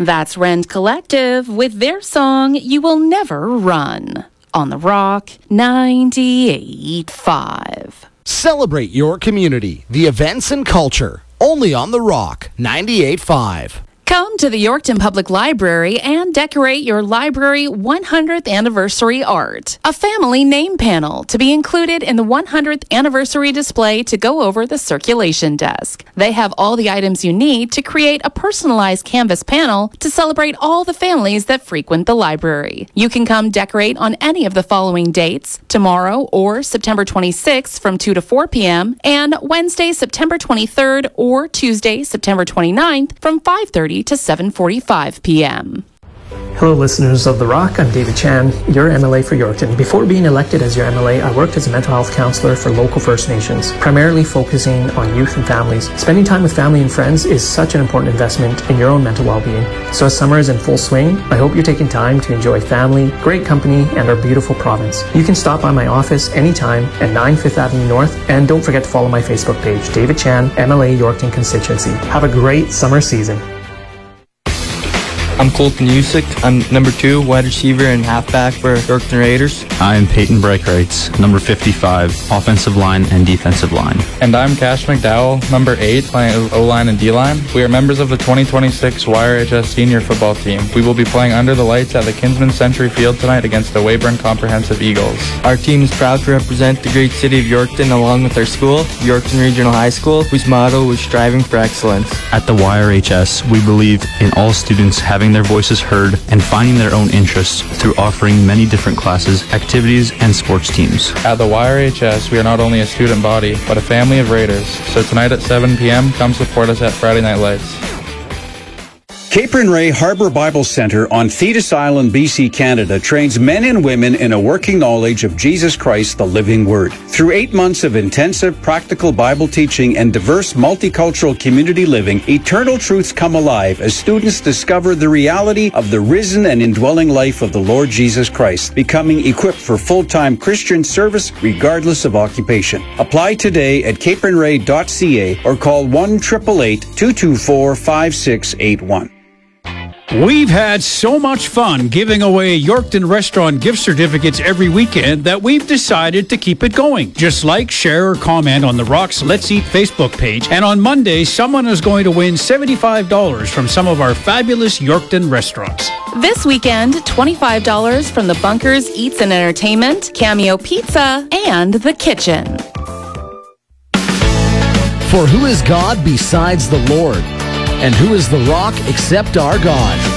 That's Rend Collective with their song, You Will Never Run, on The Rock 98.5. Celebrate your community, the events and culture, only on The Rock 98.5. Come to the Yorkton Public Library and decorate your library 100th anniversary art. A family name panel to be included in the 100th anniversary display to go over the circulation desk. They have all the items you need to create a personalized canvas panel to celebrate all the families that frequent the library. You can come decorate on any of the following dates: tomorrow or September 26th from 2 to 4 p.m. and Wednesday, September 23rd or Tuesday, September 29th from 5:30 to 7:45 p.m. Hello listeners of The Rock, I'm David Chan, your MLA for Yorkton. Before being elected as your MLA, I worked as a mental health counselor for local First Nations, primarily focusing on youth and families. Spending time with family and friends is such an important investment in your own mental well-being. So as summer is in full swing, I hope you're taking time to enjoy family, great company, and our beautiful province. You can stop by my office anytime at 9 5th Avenue North, and don't forget to follow my Facebook page, David Chan, MLA Yorkton Constituency. Have a great summer season. I'm Colton Usick. I'm number 2 wide receiver and halfback for Yorkton Raiders. I'm Peyton Breitkreitz, number 55, offensive line and defensive line. And I'm Cash McDowell, number 8, playing O-line and D-line. We are members of the 2026 YRHS senior football team. We will be playing under the lights at the Kinsman Century Field tonight against the Weyburn Comprehensive Eagles. Our team is proud to represent the great city of Yorkton along with our school, Yorkton Regional High School, whose motto is striving for excellence. At the YRHS, we believe in all students having their voices heard and finding their own interests through offering many different classes, activities, and sports teams. At the YRHS, we are not only a student body, but a family of Raiders. So tonight at 7 p.m., come support us at Friday Night Lights. Cape and Ray Harbor Bible Center on Thetis Island, BC, Canada trains men and women in a working knowledge of Jesus Christ, the living Word. Through 8 months of intensive practical Bible teaching and diverse multicultural community living, eternal truths come alive as students discover the reality of the risen and indwelling life of the Lord Jesus Christ, becoming equipped for full-time Christian service regardless of occupation. Apply today at capeandray.ca or call 1-888-224-5681. We've had so much fun giving away Yorkton Restaurant gift certificates every weekend that we've decided to keep it going. Just like, share, or comment on the Rock's Let's Eat Facebook page. And on Monday, someone is going to win $75 from some of our fabulous Yorkton restaurants. This weekend, $25 from the Bunkers Eats and Entertainment, Cameo Pizza, and The Kitchen. For who is God besides the Lord? And who is the rock except our God?